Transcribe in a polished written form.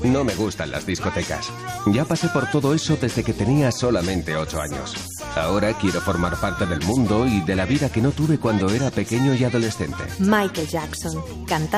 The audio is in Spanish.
No me gustan las discotecas. Ya pasé por todo eso desde que tenía solamente 8 años. Ahora quiero formar parte del mundo y de la vida que no tuve cuando era pequeño y adolescente. Michael Jackson, cantante.